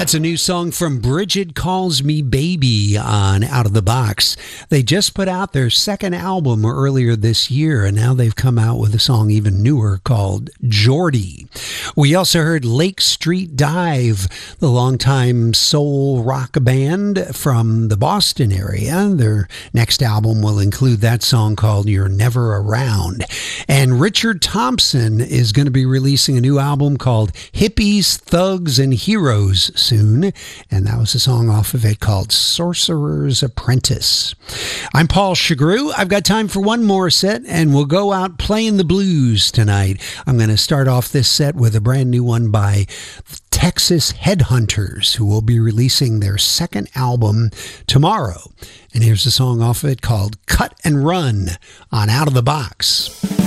That's a new song from Bridget Calls Me Baby on Out of the Box. They just put out their second album earlier this year, and now they've come out with a song even newer called Geordie. We also heard Lake Street Dive, the longtime soul rock band from the Boston area. Their next album will include that song called You're Never Around. And Richard Thompson is going to be releasing a new album called Hippies, Thugs, and Heroes soon, and that was a song off of it called Sorcerer's Apprentice. I'm Paul Chagru. I've got time for one more set, and we'll go out playing the blues tonight. I'm going to start off this set with a brand new one by Texas Headhunters, who will be releasing their second album tomorrow. And here's a song off of it called Cut and Run on Out of the Box.